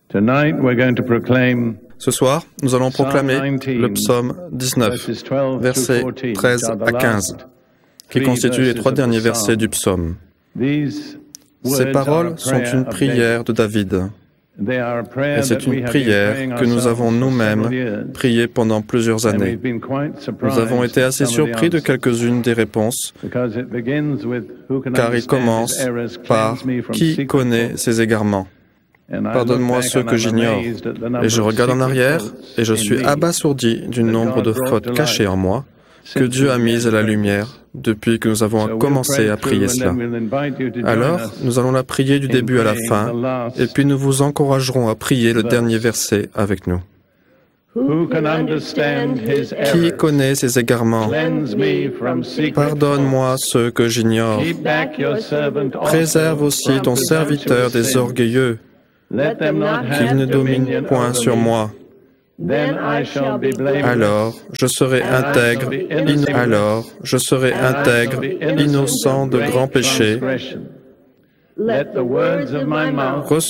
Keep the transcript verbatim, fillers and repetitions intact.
Tonight we're going to proclaim Ce soir, nous allons proclamer le psaume dix-neuf, versets treize à quinze, qui constituent les trois derniers versets du psaume. Ces paroles sont une prière de David. Et c'est une prière que nous avons nous-mêmes priée pendant plusieurs années. Nous avons été assez surpris de quelques-unes des réponses, car il commence par « Qui connaît ses égarements ?» Pardonne-moi ceux que j'ignore. Et je regarde en arrière et je suis abasourdi du nombre de fautes cachées en moi que Dieu a mises à la lumière depuis que nous avons commencé à prier cela. Alors, nous allons la prier du début à la fin et puis nous vous encouragerons à prier le dernier verset avec nous. Qui connaît ses égarements? Pardonne-moi ceux que j'ignore. Préserve aussi ton serviteur des orgueilleux, qu'il ne domine point sur moi. Alors, je serai intègre, in... alors, je serai intègre, innocent de grands péchés.